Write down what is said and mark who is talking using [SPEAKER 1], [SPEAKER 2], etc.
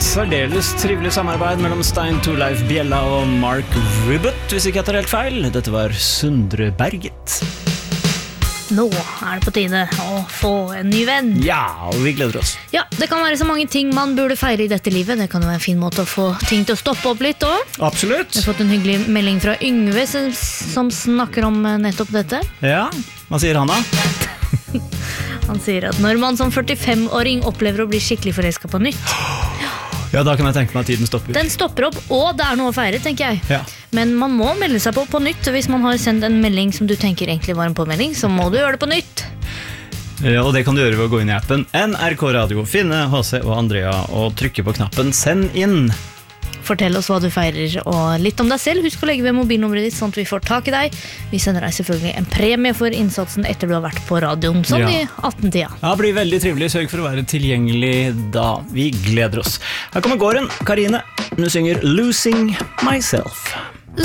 [SPEAKER 1] Et særdeles trivelig samarbeid mellom Stein Torleif Bjella og Mark Ribbett, hvis ikke jeg tar helt feil. Dette var Sundre Berget.
[SPEAKER 2] Nå er det på tide å få en ny venn.
[SPEAKER 1] Ja, og vi gleder oss.
[SPEAKER 2] Ja, det kan være så mange ting man burde feire i dette livet. Det kan jo være en fin måte å få ting til å stoppe opp litt også.
[SPEAKER 1] Absolutt.
[SPEAKER 2] Jeg har fått en hyggelig melding fra Yngve som snakker om nettopp dette.
[SPEAKER 1] Ja, hva sier han da?
[SPEAKER 2] Han sier at når man som 45-åring opplever å bli skikkelig forelsket på nytt,
[SPEAKER 1] Ja, da kan jeg tenke meg at tiden stopper.
[SPEAKER 2] den stopper opp, og det er noe å feire, tenker jeg.
[SPEAKER 1] Ja.
[SPEAKER 2] Men man må melde seg på nytt. Hvis man har sendt en melding som du tenker egentlig var en påmelding, så må du gjøre det på nytt.
[SPEAKER 1] Ja, og det kan du gjøre ved å gå inn i appen NRK Radio, finne HC og Andrea og trykke på knappen Send inn.
[SPEAKER 2] Fortell oss hva du feirer og litt om deg selv. Husk å legge ved mobilnummeret ditt sånn at vi får tak i deg. Vi sender deg selvfølgelig en premie for innsatsen etter du har vært på radioen, sånn
[SPEAKER 1] Ja.
[SPEAKER 2] i 18-tida.
[SPEAKER 1] Ja, det blir veldig trivelig. Sørg for å være tilgjengelig da. Vi gleder oss. Her kommer gården, Karine. Hun synger Losing Myself.